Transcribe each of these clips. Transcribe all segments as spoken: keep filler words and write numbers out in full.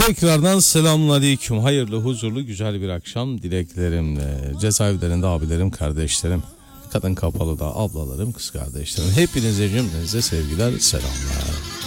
Tekrardan selamünaleyküm. Hayırlı, huzurlu, güzel bir akşam dileklerimle. Cezaevlerinde abilerim, kardeşlerim, kadın kapalıda ablalarım, kız kardeşlerim. Hepinize cümlenize sevgiler, selamlar.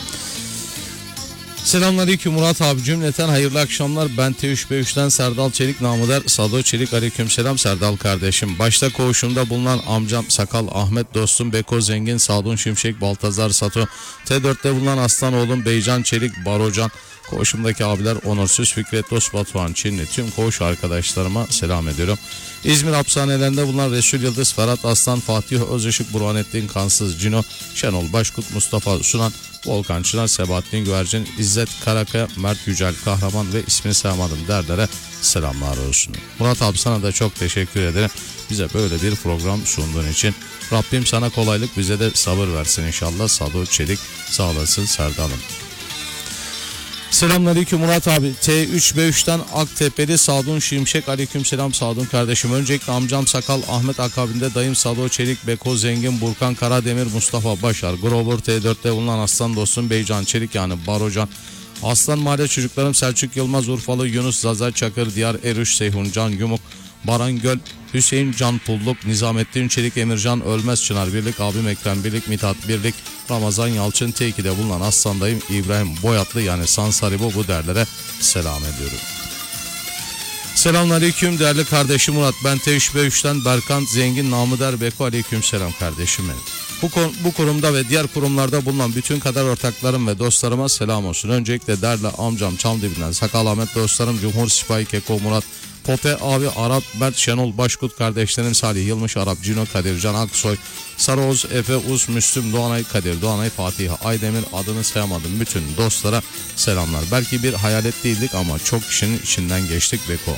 Selamünaleyküm Murat abi, cümleten hayırlı akşamlar. Ben T üç B üç'ten Serdal Çelik, namı der Sado Çelik. Aleykümselam Serdal kardeşim. Başta koğuşumda bulunan amcam Sakal Ahmet, dostum Beko Zengin, Sadun Şimşek, Baltazar Sato, T dört'te bulunan aslan oğlum Beycan Çelik, Barocan, koğuşumdaki abiler Onursuz, Fikret Dost, Batuhan Çinli, tüm koğuş arkadaşlarıma selam ediyorum. İzmir hapishanelerinde bulunan Resul Yıldız, Ferhat Aslan, Fatih Özışık, Burhanettin Kansız, Cino, Şenol Başkut, Mustafa Sunan, Volkan Çınar, Sebahattin Güvercin, İzzet Karakaya, Mert Yücel Kahraman ve ismini sayamadım derlere selamlar olsun. Murat abi, sana da çok teşekkür ederim. Bize böyle bir program sunduğun için. Rabbim sana kolaylık, bize de sabır versin inşallah. Sado Çelik, sağ olasın Serdal'ım. Selamünaleyküm Murat abi. T üç B üç'ten Aktepe'li Sadun Şimşek. Aleykümselam Sadun kardeşim. Öncelikle amcam Sakal Ahmet, akabinde dayım Sado Çelik, Beko Zengin, Burkan Karademir, Mustafa Başar, Grover, T dört'te bulunan aslan dostum Beycan Çelik yani Barocan, Aslan Mahalle çocuklarım Selçuk Yılmaz, Urfalı Yunus, Zaza Çakır, Diyar Erüş, Seyhun Can Yumuk, Baran Göl, Hüseyin Can Pulluk, Nizamettin Çelik, Emircan Ölmez, Çınar Birlik, abim Ekrem Birlik, Mithat Birlik, Ramazan Yalçın, T iki'de bulunan aslan dayım İbrahim Boyatlı yani Sansaribo, bu derlere selam ediyorum. Selamünaleyküm değerli kardeşim Murat. Ben T üç B üç'ten Berkant Zengin, namı der Beko. Aleykümselam kardeşim benim. Bu, bu kurumda ve diğer kurumlarda bulunan bütün kader ortaklarım ve dostlarıma selam olsun. Öncelikle değerli amcam Çamdibi'den Sakal Ahmet, dostlarım Cumhur Sipahi Keko Murat, Pope abi Arap, Mert Şenol Başkut, kardeşlerim Salih Yılmış Arap, Cino Kadircan Aksoy, Sarıoğuz Efe Uz, Müslüm Doğanay, Kadir Doğanay, Fatih Aydemir, adını sayamadım bütün dostlara selamlar. Belki bir hayalet değildik ama çok kişinin içinden geçtik Beko.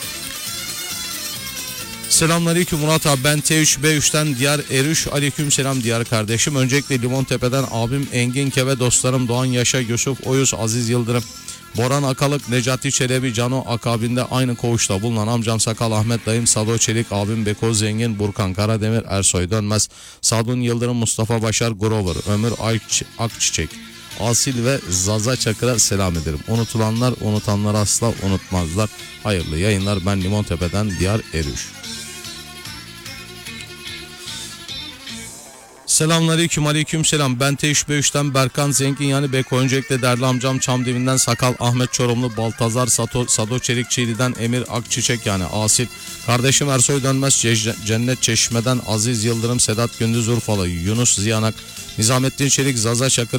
Selamünaleyküm Murat abi, ben T üç B üç'ten Diyar Erüş. Aleykümselam Diyar kardeşim. Öncelikle Limontepe'den abim Engin Keve, dostlarım Doğan Yaşa, Yusuf Oyuz, Aziz Yıldırım, Boran Akalık, Necati Çelebi, Cano, akabinde aynı koğuşta bulunan amcam Sakal Ahmet, dayım Sado Çelik, abim Beko Zengin, Burkan Karademir, Ersoy Dönmez, Sadun Yıldırım, Mustafa Başar, Grover, Ömür Akçiçek, Asil ve Zaza Çakır'a selam ederim. Unutulanlar unutanlar asla unutmazlar. Hayırlı yayınlar. Ben Limontepe'den Diyar Erüş. Selamünaleyküm, aleykümselam. Ben T üç B üç'ten Berkan Zengin yani Beko. Öncelikle değerli amcam Çamdibi'nden Sakal Ahmet Çorumlu, Baltazar Sato, Sado Çelik Çiğli'den Emir Akçiçek yani Asil, kardeşim Ersoy Dönmez Cennet Çeşme'den Aziz Yıldırım, Sedat Gündüz Urfalı, Yunus Ziyanak, Nizamettin Çelik, Zaza Çakır,